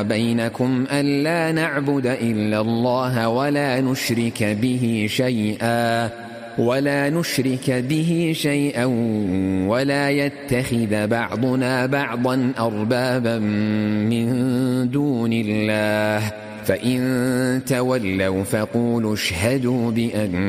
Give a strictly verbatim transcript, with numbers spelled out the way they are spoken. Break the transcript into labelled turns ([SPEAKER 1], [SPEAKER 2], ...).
[SPEAKER 1] بينكم ألا نعبد إلا الله ولا نشرك به شيئا ولا نشرك به شيئا ولا يتخذ بعضنا بعضا أربابا من دون الله فإن تولوا فقولوا اشهدوا بأن